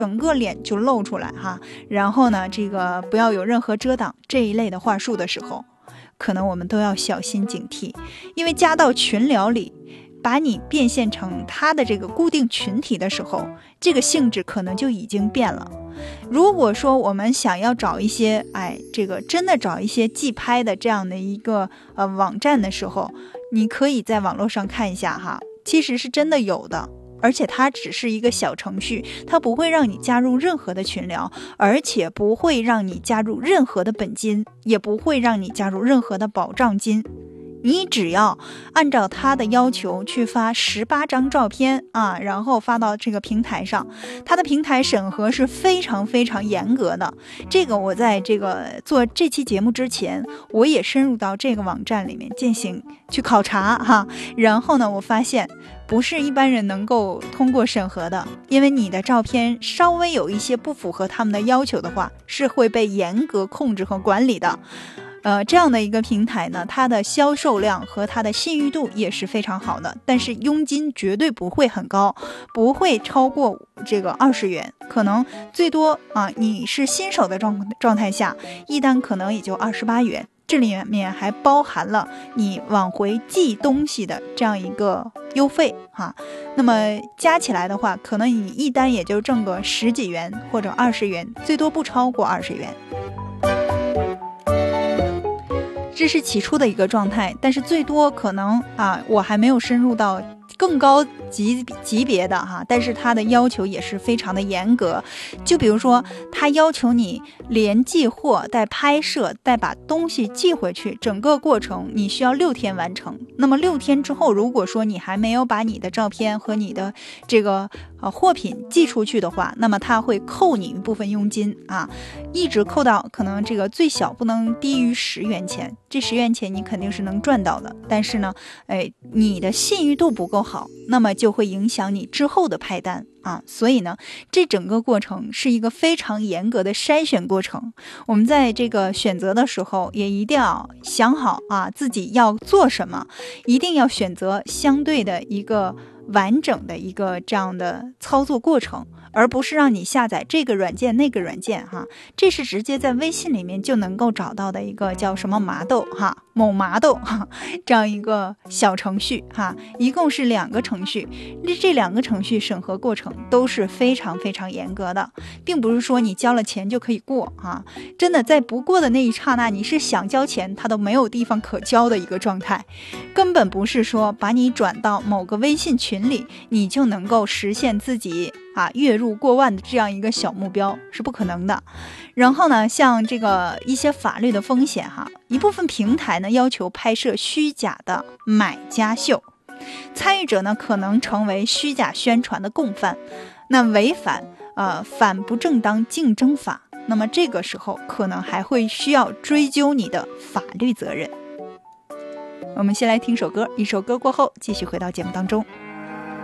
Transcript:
整个脸就露出来哈，然后呢这个不要有任何遮挡这一类的话术的时候，可能我们都要小心警惕。因为加到群聊里，把你变现成他的这个固定群体的时候，这个性质可能就已经变了。如果说我们想要找一些这个真的找一些寄拍的这样的一个网站的时候，你可以在网络上看一下哈，其实是真的有的，而且它只是一个小程序，它不会让你加入任何的群聊，而且不会让你加入任何的本金，也不会让你加入任何的保障金。你只要按照他的要求去发18张照片啊，然后发到这个平台上，他的平台审核是非常非常严格的。这个我在这个做这期节目之前，我也深入到这个网站里面进行去考察哈，然后呢，我发现不是一般人能够通过审核的，因为你的照片稍微有一些不符合他们的要求的话，是会被严格控制和管理的。这样的一个平台呢，它的销售量和它的信誉度也是非常好的，但是佣金绝对不会很高，不会超过这个20元，可能最多你是新手的状态下，一单可能也就28元，这里面还包含了你往回寄东西的这样一个邮费哈。那么加起来的话，可能你一单也就挣个10几元或者20元，最多不超过20元。这是起初的一个状态，但是最多可能我还没有深入到更高级别的哈，但是它的要求也是非常的严格。就比如说，它要求你连寄货带拍摄带把东西寄回去，整个过程你需要6天完成。那么6天之后，如果说你还没有把你的照片和你的这个货品寄出去的话，那么它会扣你一部分佣金一直扣到可能这个最小不能低于10元钱。这10元钱你肯定是能赚到的，但是呢你的信誉度不够好，那么就会影响你之后的派单所以呢，这整个过程是一个非常严格的筛选过程。我们在这个选择的时候，也一定要想好自己要做什么，一定要选择相对的一个完整的一个这样的操作过程，而不是让你下载这个软件那个软件这是直接在微信里面就能够找到的一个叫什么麻豆某麻豆这样一个小程序一共是2个程序，这2个程序审核过程都是非常非常严格的，并不是说你交了钱就可以过真的在不过的那一刹那，你是想交钱它都没有地方可交的一个状态，根本不是说把你转到某个微信群里你就能够实现自己月入过万的这样一个小目标，是不可能的。然后呢，像这个一些法律的风险一部分平台呢要求拍摄虚假的买家秀，参与者呢可能成为虚假宣传的共犯，那违反反不正当竞争法，那么这个时候可能还会需要追究你的法律责任。我们先来听首歌，一首歌过后继续回到节目当中。